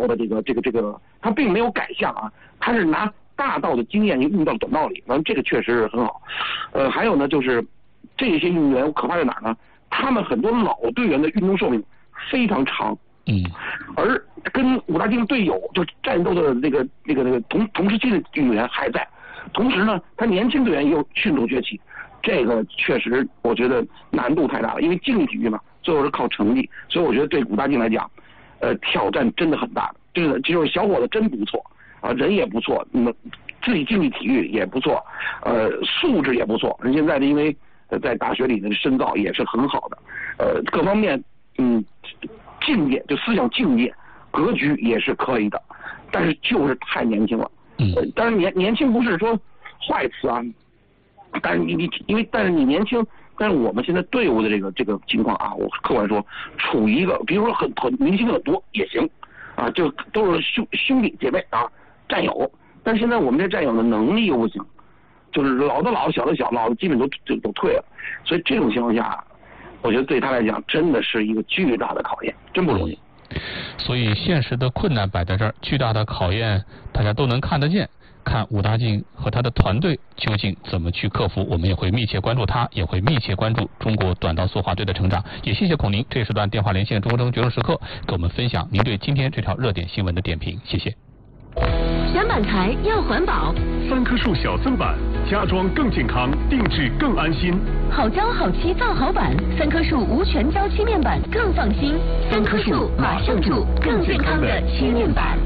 的这个，他并没有改向啊，他是拿大道的经验用到短道里，反正这个确实很好。还有呢，就是这些运动员可怕在哪儿呢？他们很多老队员的运动寿命非常长。而跟武大靖队友就战斗的那个同时期的运动员还在，同时呢，他年轻队员又迅速崛起，这个确实我觉得难度太大了，因为竞技体育嘛，最后是靠成绩，所以我觉得对武大靖来讲，挑战真的很大。这个就是小伙子真不错啊，人也不错，那么自己竞技体育也不错，素质也不错。人现在因为在大学里的深造也是很好的，各方面境界就思想境界格局也是可以的，但是就是太年轻了。但是年轻不是说坏词啊，但是但是你年轻，但是我们现在队伍的这个情况啊，我客观说处于一个，比如说很明星很多也行啊，就都是兄弟姐妹啊战友，但是现在我们这战友的能力又不行，就是老的老，小的小，老的基本都退了，所以这种情况下，我觉得对他来讲真的是一个巨大的考验，真不容易。 所以现实的困难摆在这儿，巨大的考验大家都能看得见，看武大靖和他的团队究竟怎么去克服，我们也会密切关注他，也会密切关注中国短道速滑队的成长。也谢谢孔宁这时段电话连线中国决胜时刻，给我们分享您对今天这条热点新闻的点评，谢谢。 选板材要环保 ，3棵树小增板，加装更健康，定制更安心。 好胶好漆造好板，3棵树无全胶漆面板更放心。3棵树马上住更健康的漆面板。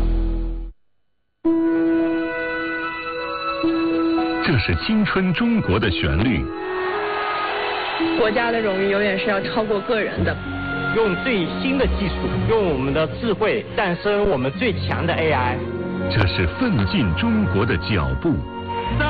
这是青春中国的旋律。 国家的荣誉永远是要超过个人的。 用最新的技术，用我们的智慧，诞生我们最强的 AI。 这是奋进中国的脚步。